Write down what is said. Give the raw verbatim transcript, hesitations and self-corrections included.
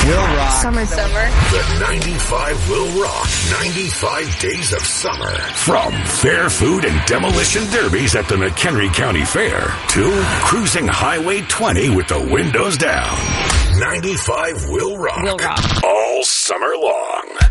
Will rock. Summer. Summer. The ninety-five will rock. ninety-five days of summer. From fair food and demolition derbies at the McHenry County Fair to cruising Highway twenty with the windows down. ninety-five will rock. Will rock. All summer long.